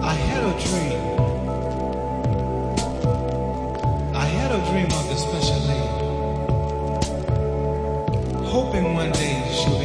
I had a dream. I had a dream of this special